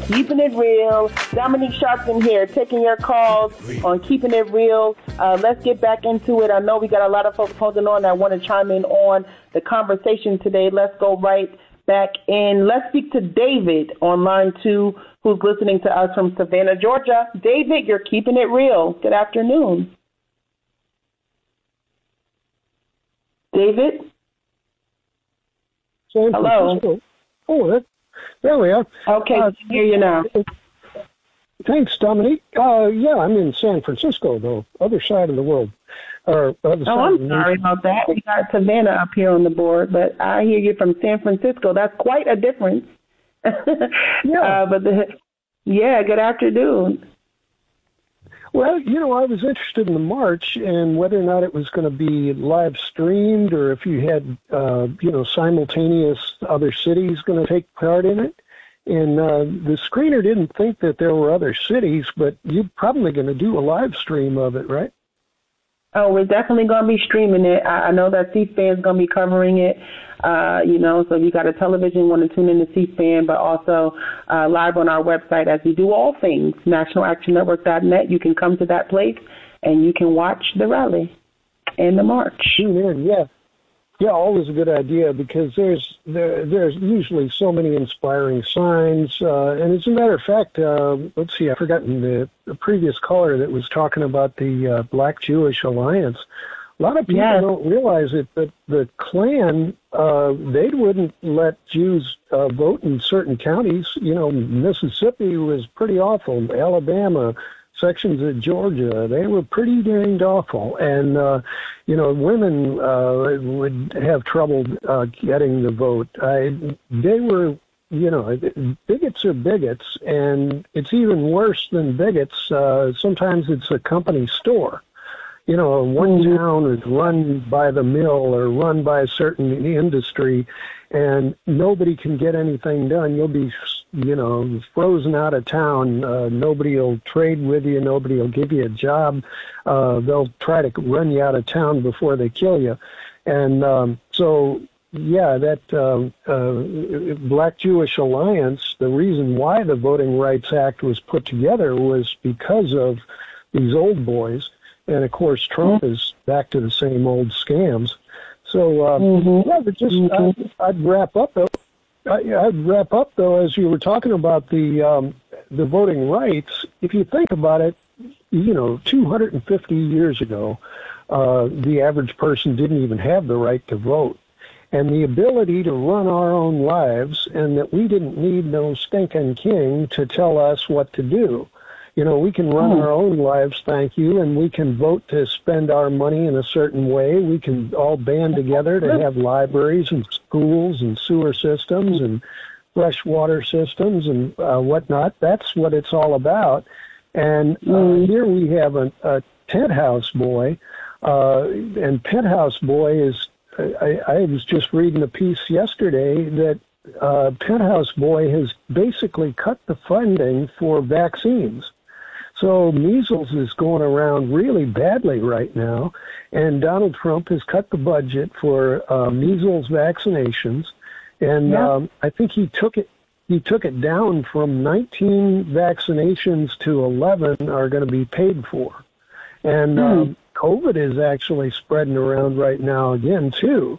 Keeping It Real. Dominique Sharpton here, taking your calls on Keeping It Real. Let's get back into it. I know we got a lot of folks holding on that want to chime in on the conversation today. Let's go right back in. Let's speak to David on line 2, who's listening to us from Savannah, Georgia. David, you're Keeping It Real. Good afternoon. David? Hello? Oh, there we are. Okay, I can hear you now. Thanks, Dominique. Yeah, I'm in San Francisco, though, other side of the world. I'm sorry about that. We got Savannah up here on the board, but I hear you from San Francisco. That's quite a difference. Yeah. Good afternoon. Well, I was interested in the march and whether or not it was going to be live streamed or if you had, simultaneous other cities going to take part in it. And the screener didn't think that there were other cities, but you're probably going to do a live stream of it, right? Oh, we're definitely going to be streaming it. I know that C-SPAN's going to be covering it, so if you got a television, want to tune in to C-SPAN, but also live on our website as we do all things, nationalactionnetwork.net. You can come to that place and you can watch the rally and the march. Tune in, yeah. Yeah, always a good idea because there's usually so many inspiring signs. And as a matter of fact, let's see, I've forgotten the previous caller that was talking about the Black Jewish Alliance. A lot of people don't realize it, but the Klan, they wouldn't let Jews vote in certain counties. Mississippi was pretty awful. Alabama, sections of Georgia, they were pretty danged awful. And, women would have trouble getting the vote. They were, bigots are bigots, and it's even worse than bigots. Sometimes it's a company store. One town is run by the mill or run by a certain industry, and nobody can get anything done. You'll be, frozen out of town. Nobody will trade with you. Nobody will give you a job. They'll try to run you out of town before they kill you. And that Black Jewish Alliance, the reason why the Voting Rights Act was put together was because of these old boys. And, of course, Trump is back to the same old scams. So, I'd wrap up, though. As you were talking about the voting rights. If you think about it, 250 years ago, the average person didn't even have the right to vote. And the ability to run our own lives, and that we didn't need no stinking king to tell us what to do. We can run our own lives, thank you, and we can vote to spend our money in a certain way. We can all band together to have libraries and schools and sewer systems and fresh water systems and whatnot. That's what it's all about. And here we have a Penthouse Boy, and Penthouse Boy is, I was just reading a piece yesterday that Penthouse Boy has basically cut the funding for vaccines. So measles is going around really badly right now, and Donald Trump has cut the budget for measles vaccinations, and I think he took it down from 19 vaccinations to 11 are going to be paid for, and COVID is actually spreading around right now again too.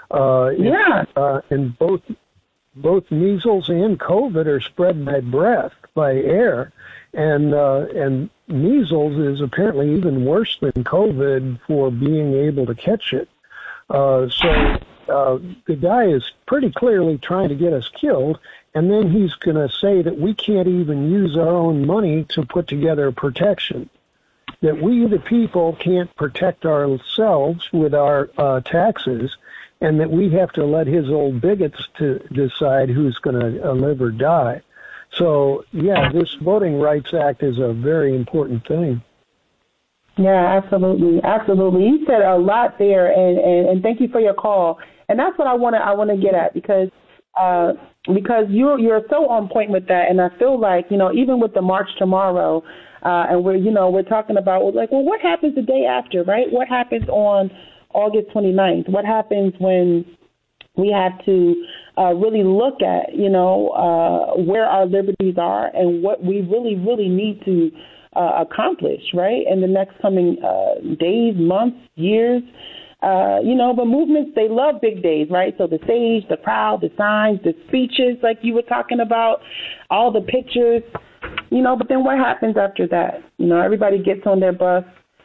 And both measles and COVID are spread by breath, by air. And measles is apparently even worse than COVID for being able to catch it. So the guy is pretty clearly trying to get us killed, and then he's going to say that we can't even use our own money to put together protection, that we the people can't protect ourselves with our taxes, and that we have to let his old bigots to decide who's going to live or die. So, this Voting Rights Act is a very important thing. Yeah, absolutely. Absolutely. You said a lot there, and thank you for your call. And that's what I want to get at because you're so on point with that. And I feel like, even with the march tomorrow, and we're talking about, what happens the day after, right? What happens on August 29th? What happens when we have to really look at, where our liberties are and what we really, really need to accomplish, right, in the next coming days, months, years. But movements, they love big days, right? So the stage, the crowd, the signs, the speeches, like you were talking about, all the pictures, but then what happens after that? Everybody gets on their bus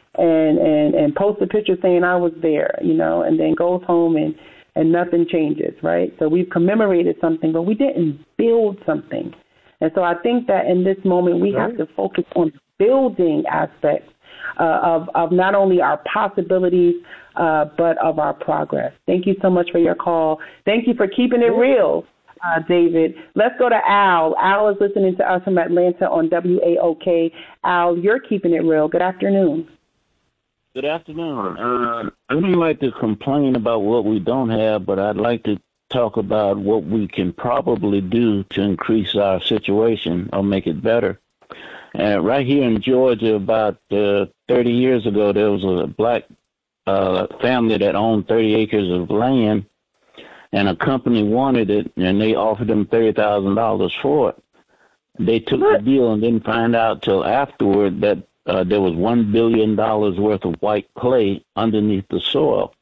and posts a picture saying I was there, and then goes home and nothing changes, right? So we've commemorated something, but we didn't build something. And so I think that in this moment we have to focus on building aspects of not only our possibilities, but of our progress. Thank you so much for your call. Thank you for keeping it real, David. Let's go to Al. Al is listening to us from Atlanta on WAOK. Al, you're keeping it real. Good afternoon. Good afternoon. I don't like to complain about what we don't have, but I'd like to talk about what we can probably do to increase our situation or make it better. Right here in Georgia, about 30 years ago, there was a black family that owned 30 acres of land, and a company wanted it, and they offered them $30,000 for it. They took the deal and didn't find out till afterward that there was $1 billion worth of white clay underneath the soil.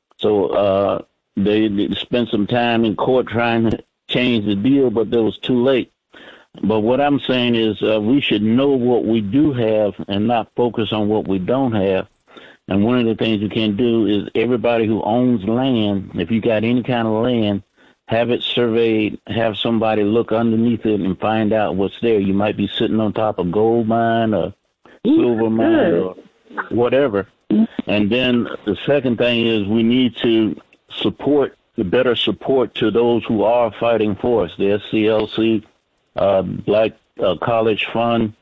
So they spent some time in court trying to change the deal, but it was too late. But what I'm saying is we should know what we do have and not focus on what we don't have. And one of the things you can do is everybody who owns land, if you got any kind of land, have it surveyed, have somebody look underneath it and find out what's there. You might be sitting on top of gold mine or silver mine or whatever. And then the second thing is we need to support, the better support to those who are fighting for us, the SCLC, Black College Fund,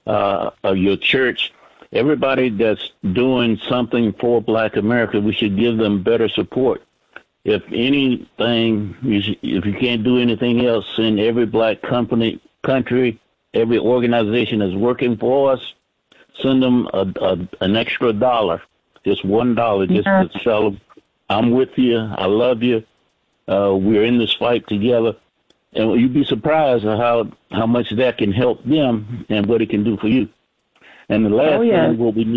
your church, everybody that's doing something for Black America, we should give them better support. If anything, if you can't do anything else, send every Black country, every organization that's working for us, send them an extra $1, just $1, just to tell them, I'm with you, I love you, we're in this fight together. And you'd be surprised at how much that can help them and what it can do for you. And the last thing, what we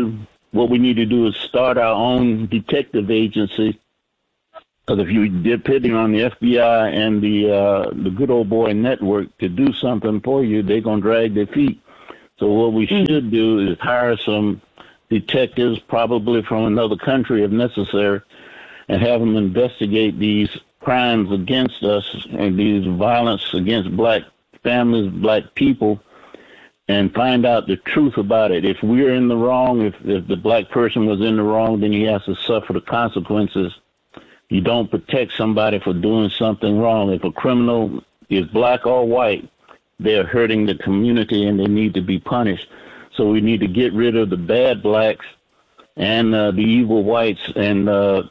need to do is start our own detective agency. Because if you're depending on the FBI and the good old boy network to do something for you, they're gonna drag their feet. So what we should do is hire some detectives, probably from another country if necessary, and have them investigate these crimes against us and these violence against Black families, Black people, and find out the truth about it. If we're in the wrong, if the Black person was in the wrong, then he has to suffer the consequences. You don't protect somebody for doing something wrong. If a criminal is Black or white, they're hurting the community and they need to be punished. So we need to get rid of the bad Blacks and the evil whites and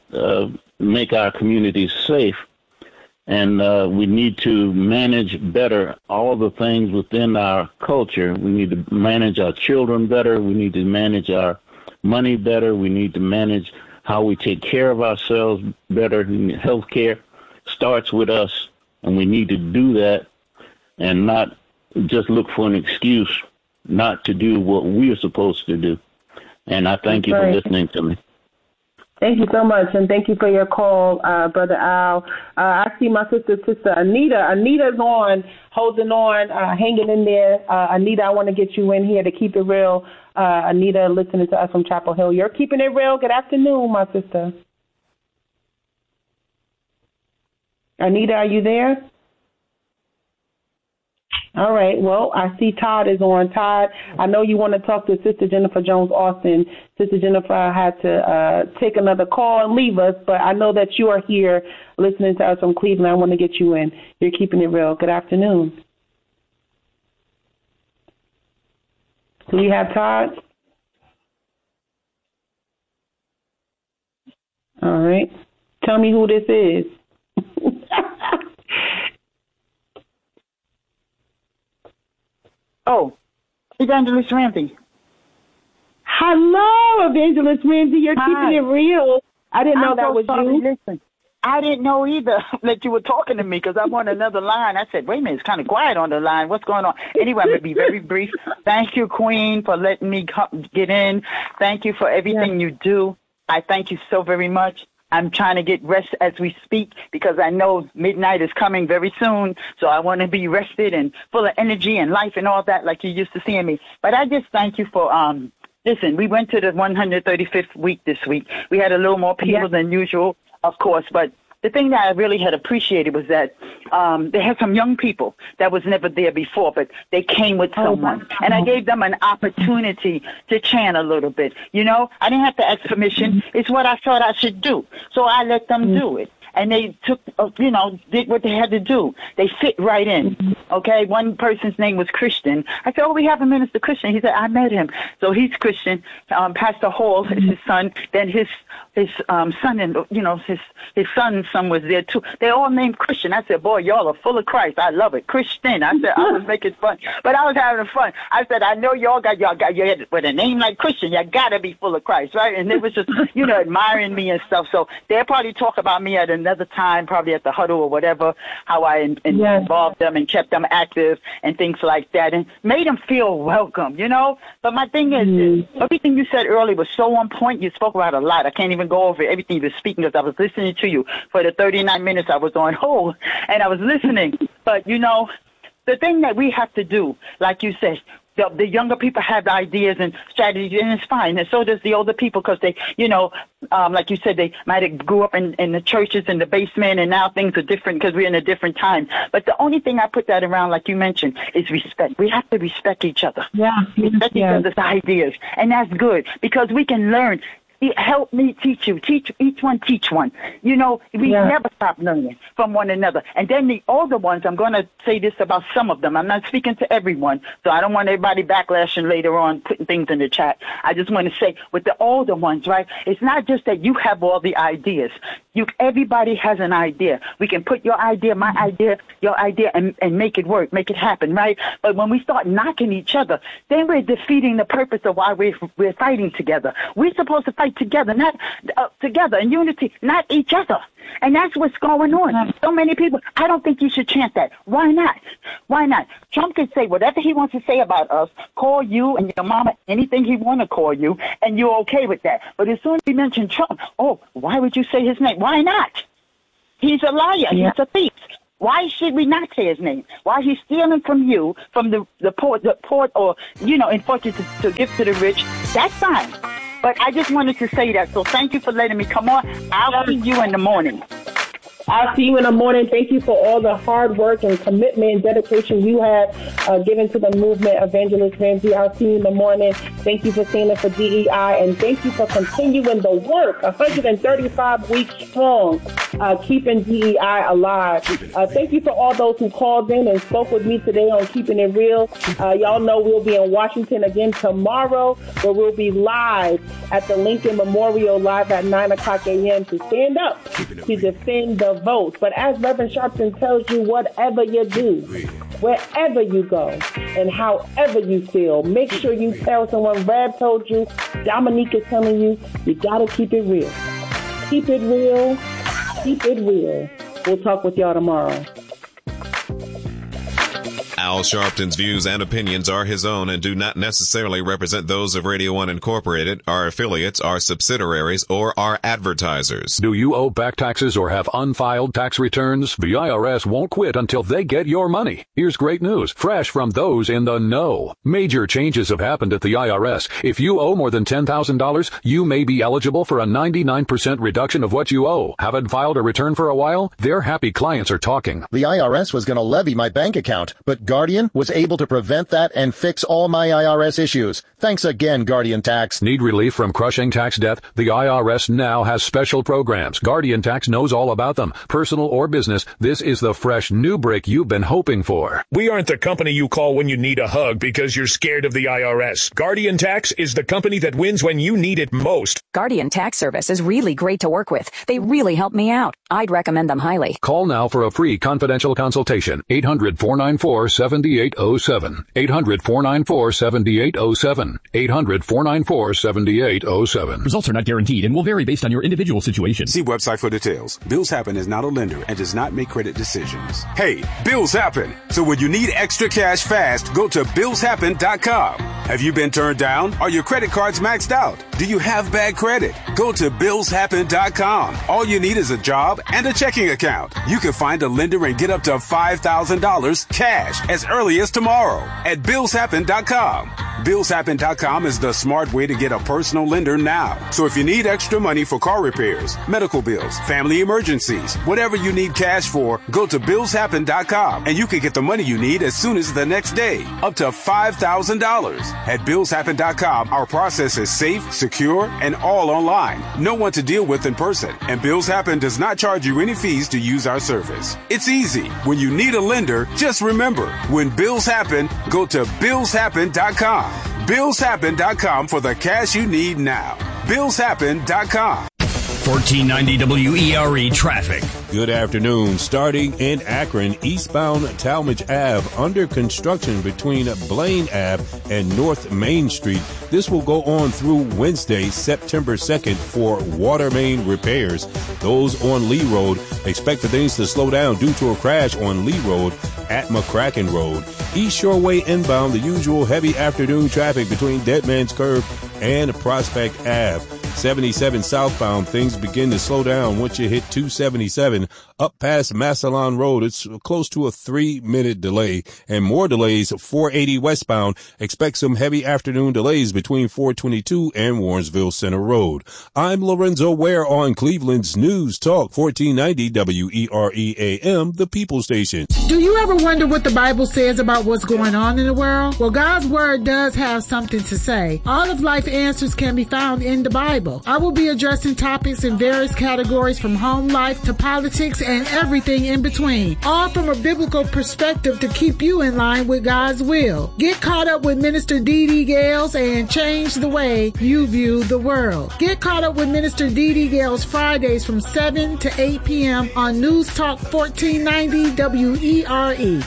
make our communities safe. And we need to manage better all the things within our culture. We need to manage our children better. We need to manage our money better. We need to manage how we take care of ourselves better. Health care starts with us, and we need to do that and not just look for an excuse not to do what we're supposed to do. And I thank you for listening to me. Thank you so much, and thank you for your call, Brother Al. I see my sister Anita. Anita's on, holding on, hanging in there. Anita, I want to get you in here to keep it real. Anita, listening to us from Chapel Hill. You're keeping it real. Good afternoon, my sister. Anita, are you there? All right. Well, I see Todd is on. Todd, I know you want to talk to Sister Jennifer Jones Austin. Sister Jennifer had to take another call and leave us, but I know that you are here listening to us from Cleveland. I want to get you in. You're keeping it real. Good afternoon. Do we have Todd? All right. Tell me who this is. Oh, Evangelist Ramsey. Hello, Evangelist Ramsey. You're keeping it real. I didn't know that was you. Listen, I didn't know either that you were talking to me because I'm on another line. I said, wait a minute, it's kind of quiet on the line. What's going on? Anyway, I'm going to be very brief. Thank you, Queen, for letting me get in. Thank you for everything you do. I thank you so very much. I'm trying to get rest as we speak because I know midnight is coming very soon. So I want to be rested and full of energy and life and all that like you used to seeing me. But I just thank you for listen, we went to the 135th week this week. We had a little more people than usual, of course, but the thing that I really had appreciated was that they had some young people that was never there before, but they came with someone. And I gave them an opportunity to chant a little bit. You know, I didn't have to ask permission. It's what I thought I should do. So I let them do it. And they took, did what they had to do. They fit right in, okay? One person's name was Christian. I said, we have a minister Christian. He said, I met him. So he's Christian. Pastor Hall is his son. Then his son and, his son's son was there too. They all named Christian. I said, boy, y'all are full of Christ. I love it. Christian. I said, I was making fun. But I was having fun. I said, I know y'all got with a name like Christian, you got to be full of Christ, right? And they was just, admiring me and stuff. So they'll probably talk about me at another time, probably at the huddle or whatever, how I involved them and kept them active and things like that and made them feel welcome, But my thing is, everything you said earlier was so on point. You spoke about a lot. I can't even go over everything you were speaking because I was listening to you for the 39 minutes I was on hold and I was listening. But, the thing that we have to do, like you said, the younger people have ideas and strategies, and it's fine. And so does the older people because they, like you said, they might have grew up in the churches in the basement, and now things are different because we're in a different time. But the only thing I put that around, like you mentioned, is respect. We have to respect each other. Yeah. Respect each other's ideas. And that's good because we can learn. Help me teach you. Each one teach one. We never stop learning from one another. And then the older ones, I'm going to say this about some of them. I'm not speaking to everyone, so I don't want everybody backlashing later on, putting things in the chat. I just want to say with the older ones, right, it's not just that you have all the ideas. Everybody has an idea. We can put your idea, my idea, your idea, and make it work, make it happen, right? But when we start knocking each other, then we're defeating the purpose of why we're fighting together. We're supposed to fight together, not together in unity, not each other. And that's what's going on. So many people, I don't think you should chant that. Why not? Why not? Trump can say whatever he wants to say about us, call you and your mama anything he want to call you, and you're okay with that. But as soon as he mentioned Trump, why would you say his name? Why not? He's a liar. Yeah. He's a thief. Why should we not say his name? Why he's stealing from you, from the poor, or, enforcing to give to the rich? That's fine. But I just wanted to say that. So thank you for letting me come on. I'll see you in the morning. I'll see you in the morning. Thank you for all the hard work and commitment and dedication you have given to the movement, Evangelist Ramsey. I'll see you in the morning. Thank you for standing for DEI, and thank you for continuing the work, 135 weeks strong, keeping DEI alive. Thank you for all those who called in and spoke with me today on Keeping It Real. Y'all know we'll be in Washington again tomorrow, where we'll be live at the Lincoln Memorial live at 9 o'clock a.m. to stand up to defend the vote. But as Reverend Sharpton tells you, whatever you do, wherever you go, and however you feel, make sure you tell someone. Rev told you, Dominique is telling you, you gotta keep it real. Keep it real. Keep it real. We'll talk with y'all tomorrow. Al Sharpton's views and opinions are his own and do not necessarily represent those of Radio 1 Incorporated, our affiliates, our subsidiaries, or our advertisers. Do you owe back taxes or have unfiled tax returns? The IRS won't quit until they get your money. Here's great news, fresh from those in the know. Major changes have happened at the IRS. If you owe more than $10,000, you may be eligible for a 99% reduction of what you owe. Haven't filed a return for a while? Their happy clients are talking. The IRS was going to levy my bank account, but Guardian was able to prevent that and fix all my IRS issues. Thanks again, Guardian Tax. Need relief from crushing tax debt? The IRS now has special programs. Guardian Tax knows all about them. Personal or business, this is the fresh new break you've been hoping for. We aren't the company you call when you need a hug because you're scared of the IRS. Guardian Tax is the company that wins when you need it most. Guardian Tax Service is really great to work with. They really help me out. I'd recommend them highly. Call now for a free confidential consultation. 800-494-62 800-494-7807. 800-494-7807. 800-494-7807. Results are not guaranteed and will vary based on your individual situation. See website for details. Bills Happen is not a lender and does not make credit decisions. Hey, bills happen. So when you need extra cash fast, go to billshappen.com. Have you been turned down? Are your credit cards maxed out? Do you have bad credit? Go to billshappen.com. All you need is a job and a checking account. You can find a lender and get up to $5,000 cash as early as tomorrow at billshappen.com. Billshappen.com is the smart way to get a personal lender now. So if you need extra money for car repairs, medical bills, family emergencies, whatever you need cash for, go to billshappen.com and you can get the money you need as soon as the next day, up to $5,000. At billshappen.com, our process is safe, secure, and all online. No one to deal with in person. And Bills Happen does not charge you any fees to use our service. It's easy. When you need a lender, just remember, when bills happen, go to billshappen.com. Billshappen.com for the cash you need now. Billshappen.com. 1490 WERE traffic. Good afternoon. Starting in Akron, eastbound Talmadge Ave, under construction between Blaine Ave and North Main Street. This will go on through Wednesday, September 2nd for water main repairs. Those on Lee Road, expect for things to slow down due to a crash on Lee Road at McCracken Road. East Shore Way inbound, the usual heavy afternoon traffic between Dead Man's Curve and Prospect Ave. 77 southbound, things begin to slow down once you hit 277 up past Massillon Road. It's close to a 3-minute delay, and more delays 480 westbound. Expect some heavy afternoon delays between 422 and Warrensville Center Road. I'm Lorenzo Ware on Cleveland's News Talk 1490 WERE AM, the People Station. Do you ever wonder what the Bible says about what's going on in the world? Well, God's Word does have something to say. All of life answers can be found in the Bible. I will be addressing topics in various categories from home life to politics and everything in between, all from a biblical perspective to keep you in line with God's will. Get caught up with Minister Dee Dee Gales and change the way you view the world. Get caught up with Minister Dee Dee Gales Fridays from 7 to 8 p.m. on News Talk 1490 WERE.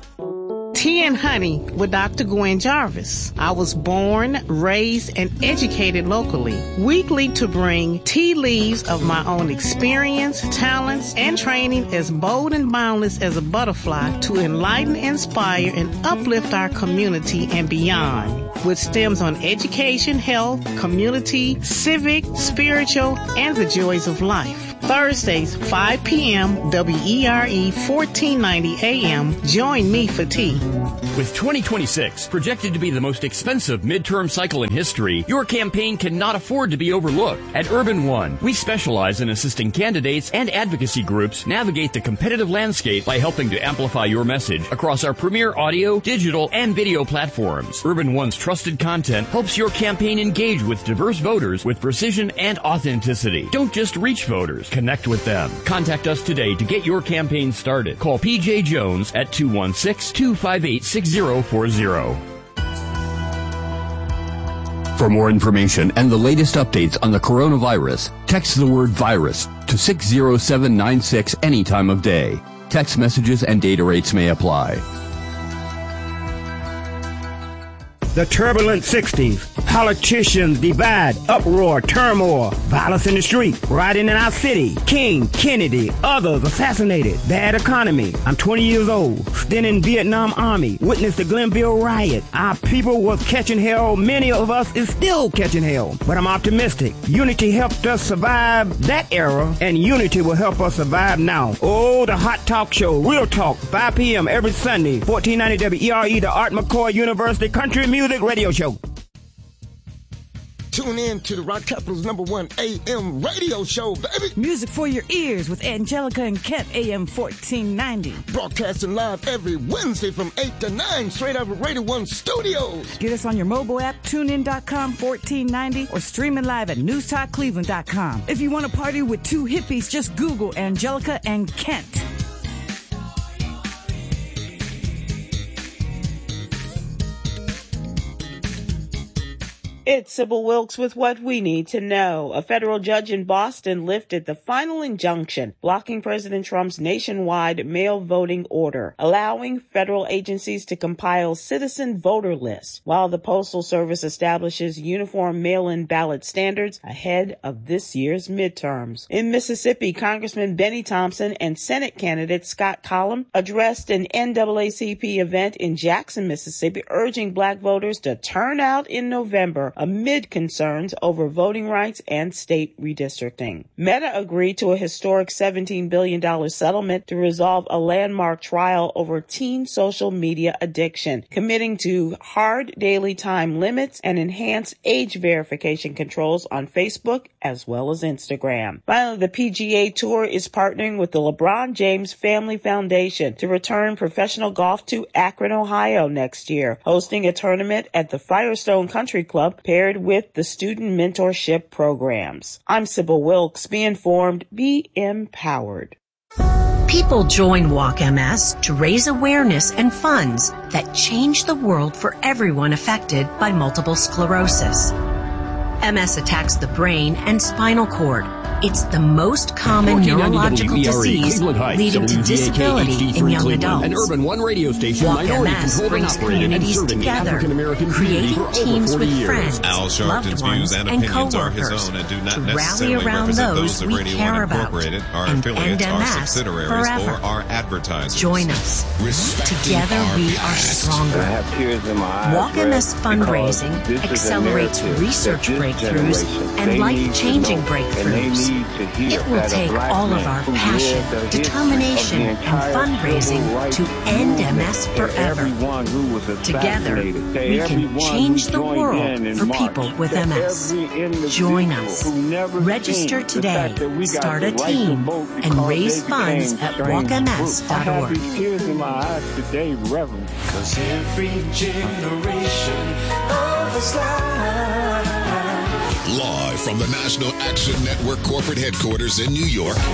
Tea and Honey with Dr. Gwen Jarvis. I was born, raised, and educated locally. Weekly to bring tea leaves of my own experience, talents, and training as bold and boundless as a butterfly to enlighten, inspire, and uplift our community and beyond. With stems on education, health, community, civic, spiritual, and the joys of life. Thursdays, 5 p.m., WERE 1490 AM. Join me for tea. With 2026 projected to be the most expensive midterm cycle in history, your campaign cannot afford to be overlooked. At Urban One, we specialize in assisting candidates and advocacy groups navigate the competitive landscape by helping to amplify your message across our premier audio, digital, and video platforms. Urban One's trusted content helps your campaign engage with diverse voters with precision and authenticity. Don't just reach voters, connect with them. Contact us today to get your campaign started. Call PJ Jones at 216-258-6040. For more information and the latest updates on the coronavirus, text the word virus to 60796 any time of day. Text messages and data rates may apply. The turbulent 60s. Politicians divide, uproar, turmoil, violence in the street, rioting in our city. King, Kennedy, others assassinated. Bad economy. I'm 20 years old. Still in Vietnam Army. Witnessed the Glenville riot. Our people was catching hell. Many of us is still catching hell. But I'm optimistic. Unity helped us survive that era, and unity will help us survive now. Oh, the Hot Talk Show. Real Talk. 5 p.m. every Sunday. 1490 WERE, the Art McCoy University Country Music Radio Show. Tune in to the Rock Capital's #1 AM radio show, baby. Music for your ears with Angelica and Kent, AM 1490. Broadcasting live every Wednesday from 8 to 9, straight out of Radio 1 Studios. Get us on your mobile app, tunein.com 1490, or streaming live at newstalkcleveland.com. If you want to party with two hippies, just Google Angelica and Kent. It's Sybil Wilkes with what we need to know. A federal judge in Boston lifted the final injunction blocking President Trump's nationwide mail voting order, allowing federal agencies to compile citizen voter lists, while the Postal Service establishes uniform mail-in ballot standards ahead of this year's midterms. In Mississippi, Congressman Benny Thompson and Senate candidate Scott Collum addressed an NAACP event in Jackson, Mississippi, urging black voters to turn out in November amid concerns over voting rights and state redistricting. Meta agreed to a historic $17 billion settlement to resolve a landmark trial over teen social media addiction, committing to hard daily time limits and enhanced age verification controls on Facebook as well as Instagram. Finally, the PGA Tour is partnering with the LeBron James Family Foundation to return professional golf to Akron, Ohio next year, hosting a tournament at the Firestone Country Club paired with the student mentorship programs. I'm Sybil Wilkes. Be informed, be empowered. People join Walk MS to raise awareness and funds that change the world for everyone affected by multiple sclerosis. MS attacks the brain and spinal cord. It's the most common neurological disease leading to disability in young adults. An Urban One radio station, Walk MS brings communities together, creating teams with friends, loved ones, and co-workers to rally around those we care about and end MS forever. Join us. Together we are stronger. Walk MS fundraising accelerates research breakthroughs and life-changing breakthroughs. It will take all of our passion, determination, and fundraising to end MS forever. Together, we can change the world for people with MS. Join us. Register today, start a team, and raise funds at walkms.org. Cause every generation of Islam. Live from the National Action Network corporate headquarters in New York,